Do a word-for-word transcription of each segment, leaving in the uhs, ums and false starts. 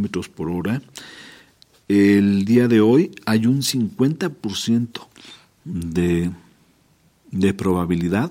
kilómetros por hora. El día de hoy hay un cincuenta por ciento de, de probabilidad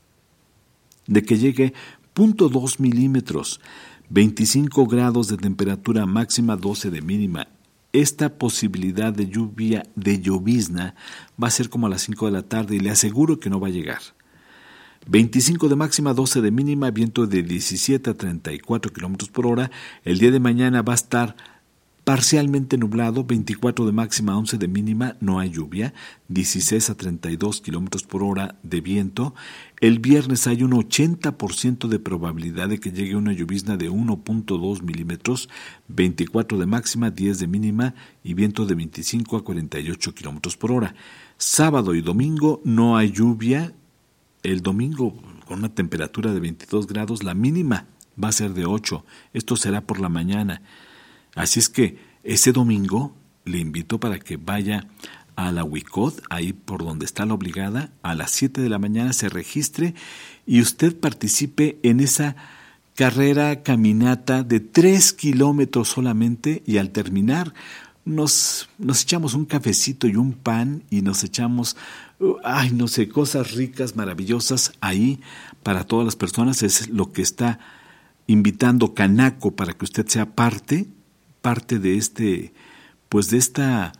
de que llegue cero punto dos milímetros, veinticinco grados de temperatura máxima, doce de mínima. Esta posibilidad de lluvia, de llovizna, va a ser como a las cinco de la tarde y le aseguro que no va a llegar. veinticinco de máxima, doce de mínima, viento de diecisiete a treinta y cuatro kilómetros por hora. El día de mañana va a estar parcialmente nublado, veinticuatro de máxima, once de mínima, no hay lluvia, dieciséis a treinta y dos kilómetros por hora de viento. El viernes hay un ochenta por ciento de probabilidad de que llegue una llovizna de uno punto dos milímetros, veinticuatro de máxima, diez de mínima y viento de veinticinco a cuarenta y ocho kilómetros por hora. Sábado y domingo no hay lluvia. El domingo con una temperatura de veintidós grados, la mínima va a ser de ocho. Esto será por la mañana. Así es que ese domingo le invito para que vaya a la Huicot, ahí por donde está la obligada, a las siete de la mañana se registre y usted participe en esa carrera, caminata de tres kilómetros solamente, y al terminar nos, nos echamos un cafecito y un pan y nos echamos, ay, no sé, cosas ricas, maravillosas ahí para todas las personas. Es lo que está invitando Canaco para que usted sea parte parte de este, pues de esta,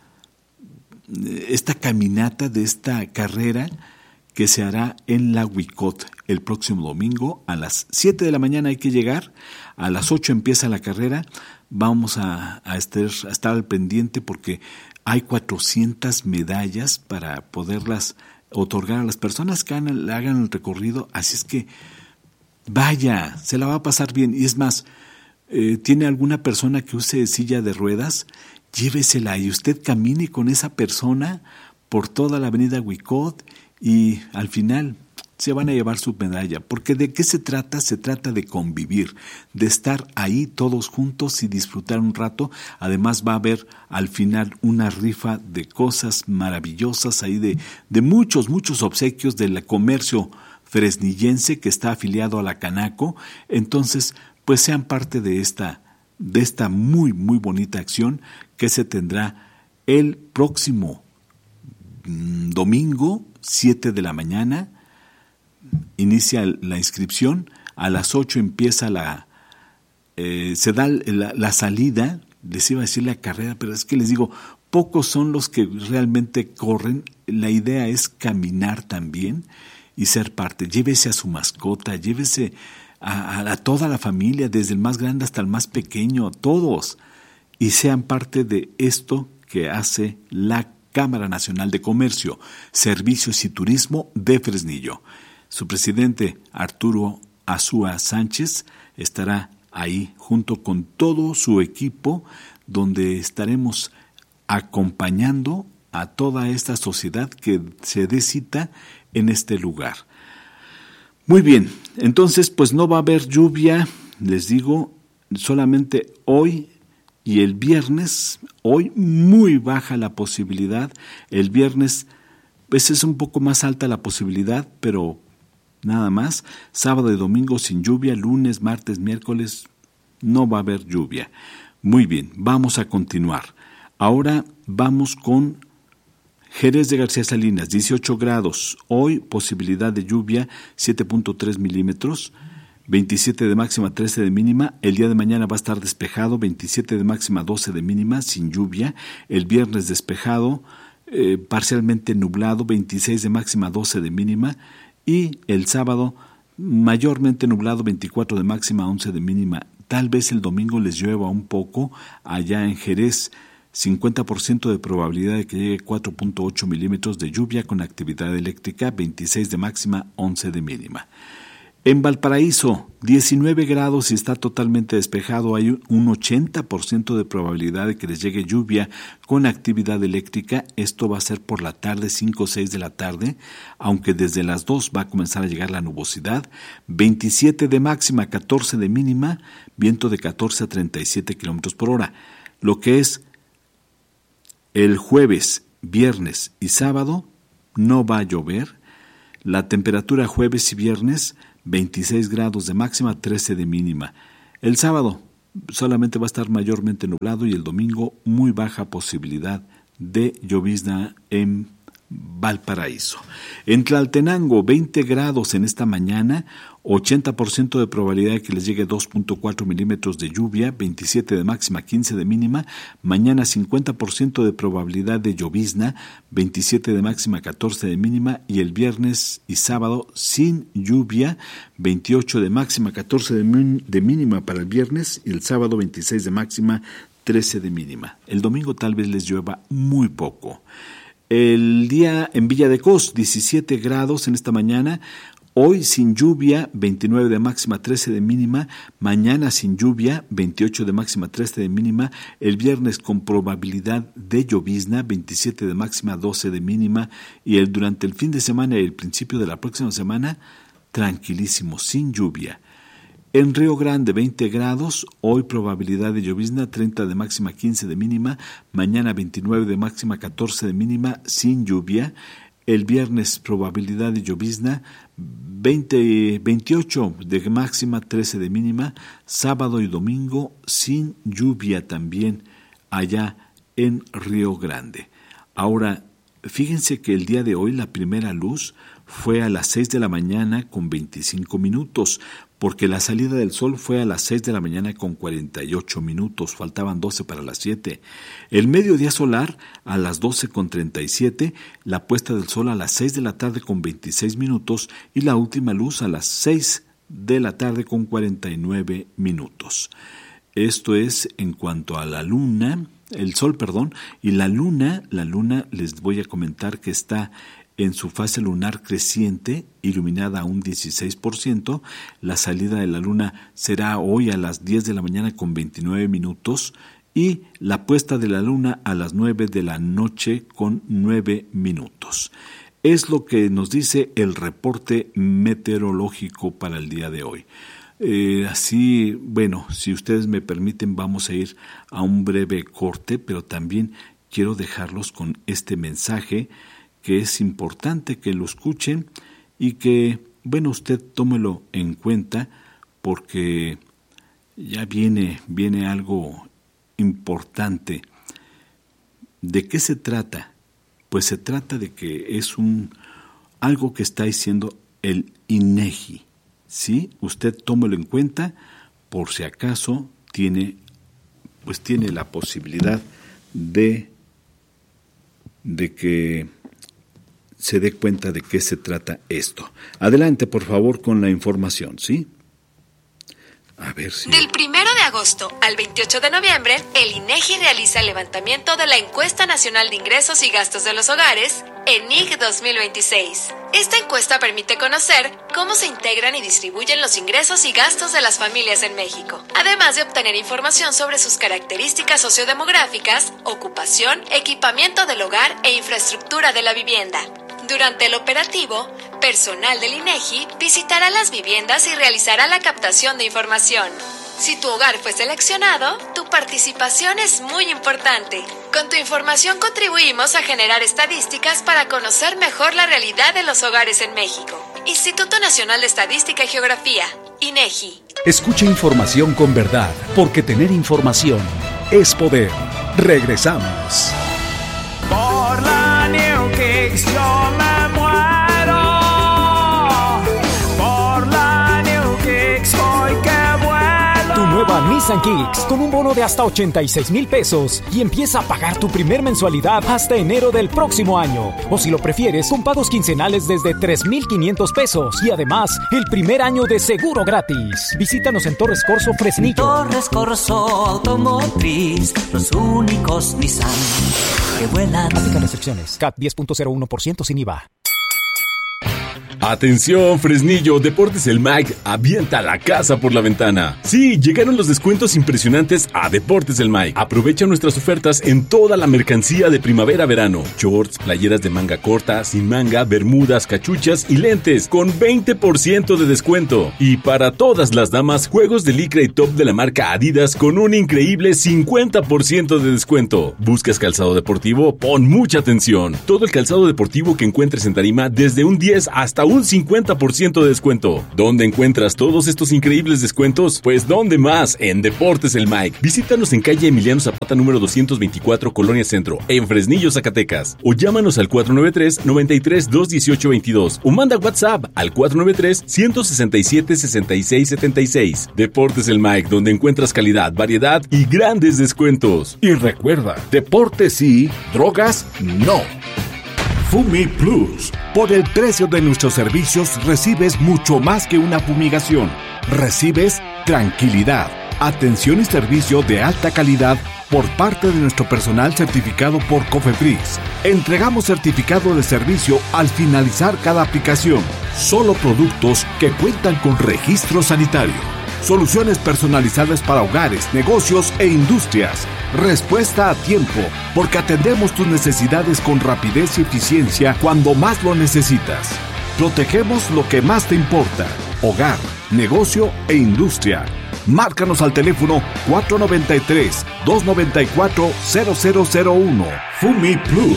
esta caminata, de esta carrera que se hará en la Huicot el próximo domingo a las siete de la mañana. Hay que llegar, a las ocho empieza la carrera. Vamos a, a, estar, a estar al pendiente porque hay cuatrocientas medallas para poderlas otorgar a las personas que hagan, hagan el recorrido. Así es que vaya, se la va a pasar bien. Y es más, Eh, ¿tiene alguna persona que use silla de ruedas? Llévesela y usted camine con esa persona por toda la avenida Huicot y al final se van a llevar su medalla. Porque ¿de qué se trata? Se trata de convivir, de estar ahí todos juntos y disfrutar un rato. Además va a haber al final una rifa de cosas maravillosas ahí, de, de muchos, muchos obsequios del comercio fresnillense que está afiliado a la Canaco. Entonces, pues sean parte de esta, de esta muy, muy bonita acción que se tendrá el próximo domingo, siete de la mañana. Inicia la inscripción, a las ocho empieza la, eh, se da la, la salida, les iba a decir la carrera, pero es que les digo, pocos son los que realmente corren. La idea es caminar también y ser parte. Llévese a su mascota, llévese A, a toda la familia, desde el más grande hasta el más pequeño, todos, y sean parte de esto que hace la Cámara Nacional de Comercio, Servicios y Turismo de Fresnillo. Su presidente, Arturo Azúa Sánchez, estará ahí junto con todo su equipo, donde estaremos acompañando a toda esta sociedad que se dé cita en este lugar. Muy bien, entonces pues no va a haber lluvia, les digo, solamente hoy y el viernes. Hoy muy baja la posibilidad, el viernes pues es un poco más alta la posibilidad, pero nada más. Sábado y domingo sin lluvia, lunes, martes, miércoles no va a haber lluvia. Muy bien, vamos a continuar. Ahora vamos con Jerez de García Salinas, dieciocho grados, hoy posibilidad de lluvia, siete punto tres milímetros, veintisiete de máxima, trece de mínima. El día de mañana va a estar despejado, veintisiete de máxima, doce de mínima, sin lluvia. El viernes despejado, eh, parcialmente nublado, veintiséis de máxima, doce de mínima. Y el sábado mayormente nublado, veinticuatro de máxima, once de mínima. Tal vez el domingo les llueva un poco allá en Jerez. cincuenta por ciento de probabilidad de que llegue cuatro punto ocho milímetros de lluvia con actividad eléctrica, veintiséis de máxima, once de mínima. En Valparaíso, diecinueve grados y está totalmente despejado. Hay un ochenta por ciento de probabilidad de que les llegue lluvia con actividad eléctrica. Esto va a ser por la tarde, cinco o seis de la tarde, aunque desde las dos va a comenzar a llegar la nubosidad. veintisiete de máxima, catorce de mínima, viento de catorce a treinta y siete kilómetros por hora. Lo que es el jueves, viernes y sábado no va a llover. La temperatura jueves y viernes, veintiséis grados de máxima, trece de mínima. El sábado, solamente va a estar mayormente nublado y el domingo muy baja posibilidad de llovizna en Valparaíso. En Tlaltenango, veinte grados en esta mañana, ochenta por ciento de probabilidad de que les llegue dos punto cuatro milímetros de lluvia, veintisiete de máxima, quince de mínima. Mañana cincuenta por ciento de probabilidad de llovizna, veintisiete de máxima, catorce de mínima. Y el viernes y sábado sin lluvia, veintiocho de máxima, catorce de, min- de mínima para el viernes, y el sábado veintiséis de máxima, trece de mínima. El domingo tal vez les llueva muy poco. El día en Villa de Cos, diecisiete grados en esta mañana. Hoy sin lluvia, veintinueve de máxima, trece de mínima. Mañana sin lluvia, veintiocho de máxima, trece de mínima. El viernes con probabilidad de llovizna, veintisiete de máxima, doce de mínima. Y el, durante el fin de semana y el principio de la próxima semana, tranquilísimo, sin lluvia. En Río Grande, veinte grados, hoy probabilidad de llovizna, treinta de máxima, quince de mínima, mañana veintinueve de máxima, catorce de mínima, sin lluvia. El viernes probabilidad de llovizna, veinte, veintiocho de máxima, trece de mínima, sábado y domingo sin lluvia también allá en Río Grande. Ahora, fíjense que el día de hoy la primera luz fue a las seis de la mañana con veinticinco minutos, porque la salida del sol fue a las seis de la mañana con cuarenta y ocho minutos, faltaban doce para las siete. El mediodía solar a las doce con treinta y siete, la puesta del sol a las seis de la tarde con veintiséis minutos y la última luz a las seis de la tarde con cuarenta y nueve minutos. Esto es en cuanto a la luna, el sol, perdón, y la luna, la luna les voy a comentar que está en su fase lunar creciente, iluminada a un dieciséis por ciento. La salida de la luna será hoy a las diez de la mañana con veintinueve minutos y la puesta de la luna a las nueve de la noche con nueve minutos. Es lo que nos dice el reporte meteorológico para el día de hoy. Eh, así, bueno, si ustedes me permiten, vamos a ir a un breve corte, pero también quiero dejarlos con este mensaje que es importante que lo escuchen y que, bueno, usted tómelo en cuenta porque ya viene, viene algo importante. ¿De qué se trata? Pues se trata de que es un algo que está diciendo el INEGI, ¿sí? Usted tómelo en cuenta por si acaso tiene, pues tiene la posibilidad de, de que se dé cuenta de qué se trata esto. Adelante, por favor, con la información, ¿sí? A ver si... Del primero de agosto al veintiocho de noviembre, el INEGI realiza el levantamiento de la Encuesta Nacional de Ingresos y Gastos de los Hogares, ENIG dos mil veintiséis. Esta encuesta permite conocer cómo se integran y distribuyen los ingresos y gastos de las familias en México, además de obtener información sobre sus características sociodemográficas, ocupación, equipamiento del hogar e infraestructura de la vivienda. Durante el operativo, personal del INEGI visitará las viviendas y realizará la captación de información. Si tu hogar fue seleccionado, tu participación es muy importante. Con tu información contribuimos a generar estadísticas para conocer mejor la realidad de los hogares en México. Instituto Nacional de Estadística y Geografía, INEGI. Escucha información con verdad, porque tener información es poder. Regresamos. Por la New Kicks yo me muero. Por la New Kicks hoy que vuelo. Tu nueva Nissan Kicks con un bono de hasta ochenta y seis mil pesos y empieza a pagar tu primer mensualidad hasta enero del próximo año. O si lo prefieres, con pagos quincenales desde tres mil quinientos pesos y además el primer año de seguro gratis. Visítanos en Torres Corso Fresnillo. Torres Corso Automotriz, los únicos Nissan que vuelan. Aplican restricciones. C A T diez punto cero uno por ciento sin I V A. Atención, Fresnillo, Deportes El Mike avienta la casa por la ventana. Sí, llegaron los descuentos impresionantes a Deportes El Mike. Aprovecha nuestras ofertas en toda la mercancía de primavera-verano. Shorts, playeras de manga corta, sin manga, bermudas, cachuchas y lentes con veinte por ciento de descuento. Y para todas las damas, juegos de licra y top de la marca Adidas con un increíble cincuenta por ciento de descuento. ¿Buscas calzado deportivo? Pon mucha atención. Todo el calzado deportivo que encuentres en tarima desde un diez hasta un un cincuenta por ciento de descuento. ¿Dónde encuentras todos estos increíbles descuentos? Pues ¿dónde más? En Deportes El Mike. Visítanos en calle Emiliano Zapata número doscientos veinticuatro, Colonia Centro, en Fresnillo, Zacatecas. O llámanos al cuatro nueve tres, nueve tres, dos uno ocho, veintidós. O manda WhatsApp al cuatro nueve tres, uno seis siete, seis seis siete seis. Deportes El Mike, donde encuentras calidad, variedad y grandes descuentos. Y recuerda, deportes sí, drogas no. Fumi Plus. Por el precio de nuestros servicios recibes mucho más que una fumigación. Recibes tranquilidad, atención y servicio de alta calidad por parte de nuestro personal certificado por Cofepris. Entregamos certificado de servicio al finalizar cada aplicación. Solo productos que cuentan con registro sanitario. Soluciones personalizadas para hogares, negocios e industrias. Respuesta a tiempo, porque atendemos tus necesidades con rapidez y eficiencia cuando más lo necesitas. Protegemos lo que más te importa: hogar, negocio e industria. Márcanos al teléfono cuatro nueve tres, dos nueve cuatro, cero cero cero uno. Fumi Plus.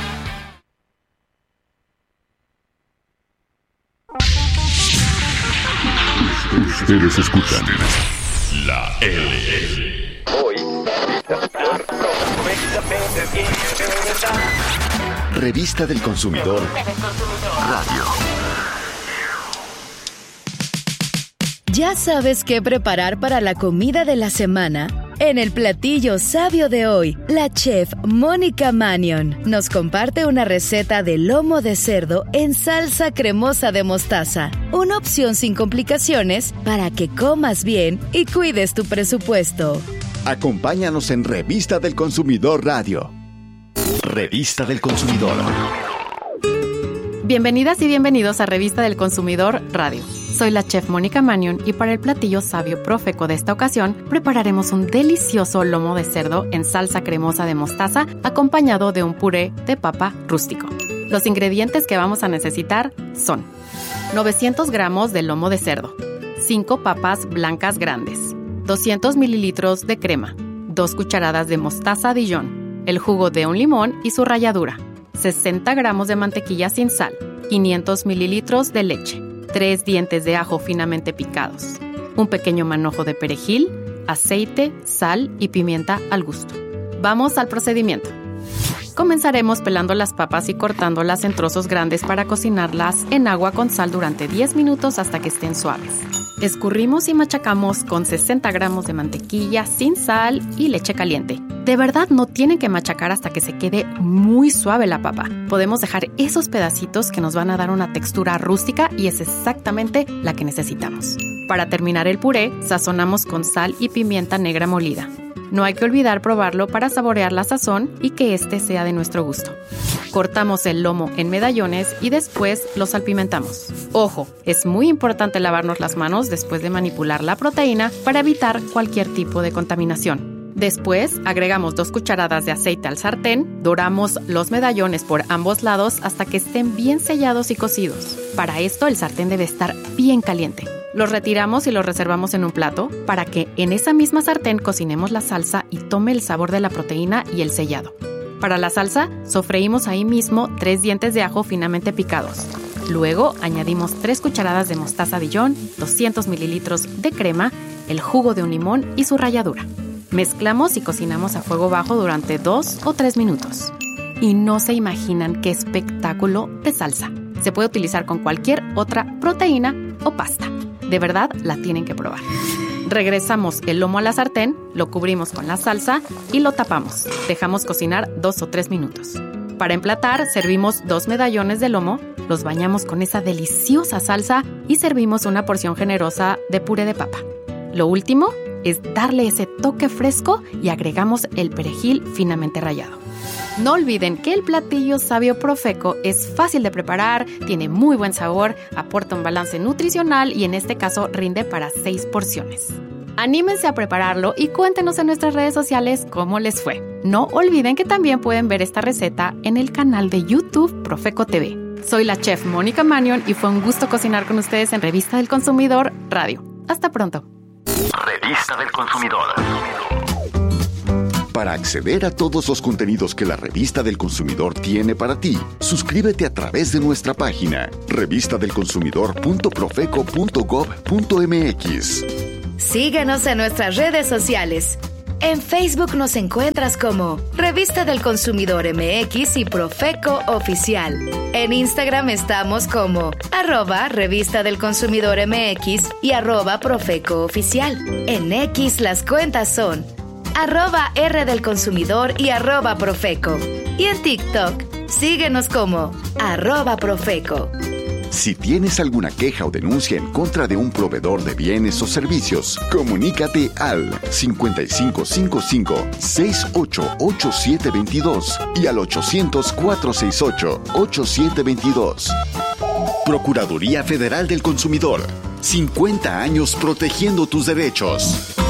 Ustedes escuchan La L. Revista del Consumidor Radio. ¿Ya sabes qué preparar para la comida de la semana? En el platillo sabio de hoy, la chef Mónica Manion nos comparte una receta de lomo de cerdo en salsa cremosa de mostaza. Una opción sin complicaciones para que comas bien y cuides tu presupuesto. Acompáñanos en Revista del Consumidor Radio. Revista del Consumidor. Bienvenidas y bienvenidos a Revista del Consumidor Radio. Soy la chef Mónica Manion y para el platillo sabio Profeco de esta ocasión prepararemos un delicioso lomo de cerdo en salsa cremosa de mostaza acompañado de un puré de papa rústico. Los ingredientes que vamos a necesitar son novecientos gramos de lomo de cerdo, cinco papas blancas grandes, doscientos mililitros de crema, dos cucharadas de mostaza Dijon, el jugo de un limón y su ralladura, sesenta gramos de mantequilla sin sal, quinientos mililitros de leche, tres dientes de ajo finamente picados, un pequeño manojo de perejil, aceite, sal y pimienta al gusto. Vamos al procedimiento. Comenzaremos pelando las papas y cortándolas en trozos grandes para cocinarlas en agua con sal durante diez minutos hasta que estén suaves. Escurrimos y machacamos con sesenta gramos de mantequilla sin sal y leche caliente. De verdad no tienen que machacar hasta que se quede muy suave la papa. Podemos dejar esos pedacitos que nos van a dar una textura rústica y es exactamente la que necesitamos. Para terminar el puré, sazonamos con sal y pimienta negra molida. No hay que olvidar probarlo para saborear la sazón y que este sea de nuestro gusto. Cortamos el lomo en medallones y después lo salpimentamos. Ojo, es muy importante lavarnos las manos después de manipular la proteína para evitar cualquier tipo de contaminación. Después, agregamos dos cucharadas de aceite al sartén, doramos los medallones por ambos lados hasta que estén bien sellados y cocidos. Para esto, el sartén debe estar bien caliente. Los retiramos y los reservamos en un plato para que en esa misma sartén cocinemos la salsa y tome el sabor de la proteína y el sellado. Para la salsa, sofreímos ahí mismo tres dientes de ajo finamente picados. Luego, añadimos tres cucharadas de mostaza Dijon, doscientos mililitros de crema, el jugo de un limón y su ralladura. Mezclamos y cocinamos a fuego bajo durante dos o tres minutos. Y no se imaginan qué espectáculo de salsa. Se puede utilizar con cualquier otra proteína o pasta. De verdad, la tienen que probar. Regresamos el lomo a la sartén, lo cubrimos con la salsa y lo tapamos. Dejamos cocinar dos o tres minutos. Para emplatar, servimos dos medallones de lomo, los bañamos con esa deliciosa salsa y servimos una porción generosa de puré de papa. Lo último es darle ese toque fresco y agregamos el perejil finamente rallado. No olviden que el platillo sabio Profeco es fácil de preparar, tiene muy buen sabor, aporta un balance nutricional y en este caso rinde para seis porciones. Anímense a prepararlo y cuéntenos en nuestras redes sociales cómo les fue. No olviden que también pueden ver esta receta en el canal de YouTube Profeco T V. Soy la chef Mónica Manion y fue un gusto cocinar con ustedes en Revista del Consumidor Radio. Hasta pronto. Revista del Consumidor. Para acceder a todos los contenidos que la Revista del Consumidor tiene para ti, suscríbete a través de nuestra página revista del consumidor punto profeco punto gob punto mx. Síguenos en nuestras redes sociales. En Facebook nos encuentras como Revista del Consumidor M X y Profeco Oficial. En Instagram estamos como arroba Revista del Consumidor M X y arroba Profeco Oficial. En X las cuentas son arroba R del Consumidor y arroba Profeco. Y en TikTok, síguenos como arroba Profeco. Si tienes alguna queja o denuncia en contra de un proveedor de bienes o servicios, comunícate al cincuenta y cinco cincuenta y cinco, sesenta y ocho, ochenta y siete veintidós y al ochocientos, cuatrocientos sesenta y ocho, ochenta y siete veintidós. Procuraduría Federal del Consumidor. cincuenta años protegiendo tus derechos.